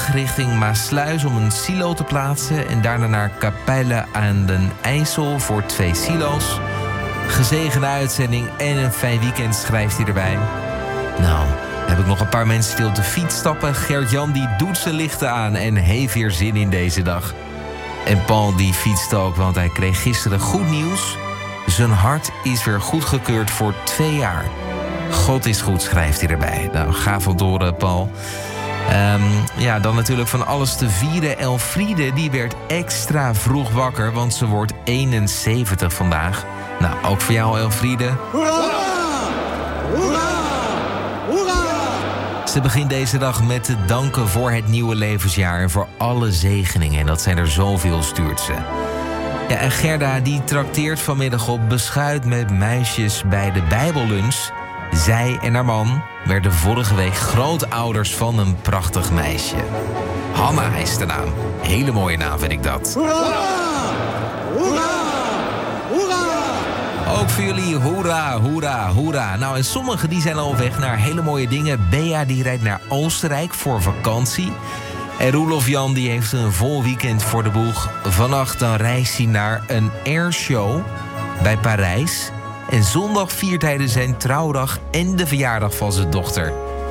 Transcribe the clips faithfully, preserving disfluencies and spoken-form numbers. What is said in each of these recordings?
terug richting Maasluis om een silo te plaatsen. En daarna naar Capelle aan den IJssel voor twee silo's. Gezegende uitzending en een fijn weekend, schrijft hij erbij. Nou, heb ik nog een paar mensen die op de fiets stappen. Gert-Jan die doet zijn lichten aan en heeft weer zin in deze dag. En Paul die fietst ook, want hij kreeg gisteren goed nieuws. Zijn hart is weer goedgekeurd voor twee jaar. God is goed, schrijft hij erbij. Nou, ga van door, Paul. Um, ja, dan natuurlijk van alles te vieren. Elfriede, die werd extra vroeg wakker, want ze wordt eenenzeventig vandaag. Nou, ook voor jou, Elfriede. Hoera! Hoera! Hoera! Ze begint deze dag met te danken voor het nieuwe levensjaar en voor alle zegeningen. En dat zijn er zoveel, stuurt ze. Ja, en Gerda die trakteert vanmiddag op beschuit met meisjes bij de Bijbellunch. Zij en haar man werden vorige week grootouders van een prachtig meisje. Hanna is de naam. Hele mooie naam vind ik dat. Hoera! Hoera! Hoera! Ook voor jullie, hoera, hoera, hoera. Nou, en sommigen die zijn al op weg naar hele mooie dingen. Bea die rijdt naar Oostenrijk voor vakantie. En Roelof Jan die heeft een vol weekend voor de boeg. Vannacht dan reist hij naar een airshow bij Parijs. En zondag viert hij dus zijn trouwdag en de verjaardag van zijn dochter.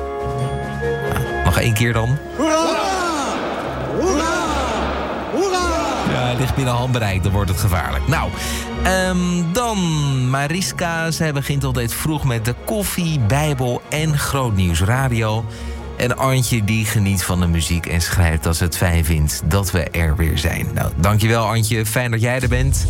Nou, nog één keer dan. Hoera! Hoera! Hoera! Ja, het ligt binnen handbereik, dan wordt het gevaarlijk. Nou, um, dan Mariska. Zij begint altijd vroeg met de koffie, Bijbel en Grootnieuws Radio. En Antje die geniet van de muziek en schrijft dat ze het fijn vindt dat we er weer zijn. Nou, dankjewel Antje, fijn dat jij er bent.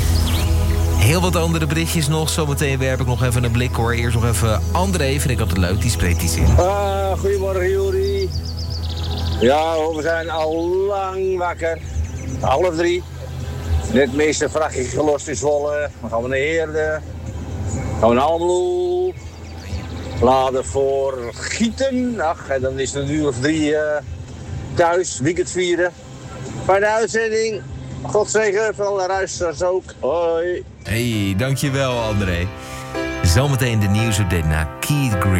Heel wat andere berichtjes nog. Zometeen werp ik nog even een blik hoor. Eerst nog even André, vind ik altijd leuk, die spreekt iets in. Uh, goedemorgen Juri. Ja, we zijn al lang wakker. Half drie. Net het meeste vrachtje gelost in Zwolle. Dan gaan we naar Heerde. Dan gaan we naar Almelo. Laden voor Gieten. Ach, en dan is het een uur of drie uh, thuis. Weekend vieren. Fijne uitzending. God zegen voor alle luisteraars ook. Hoi. Hey, dankjewel André. Zometeen de nieuwsupdate naar Keith Green.